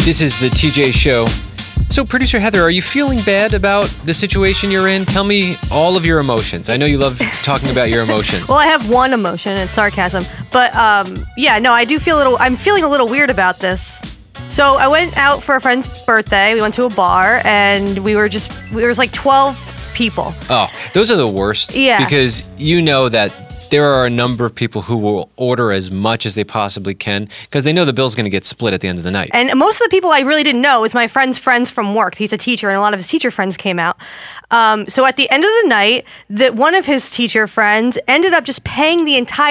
This is the TJ Show. So, producer Heather, are you feeling bad about the situation you're in? Tell me all of your emotions. I know you love talking about your emotions. Well, I have one emotion, it's sarcasm. But I do feel I'm feeling a little weird about this. So I went out for a friend's birthday. We went to a bar, and there was like 12 people. Oh, those are the worst. Yeah. Because you know that there are a number of people who will order as much as they possibly can because they know the bill's going to get split at the end of the night. And most of the people I really didn't know was my friend's friends from work. He's a teacher, and a lot of his teacher friends came out. So at the end of the night, one of his teacher friends ended up just paying the entire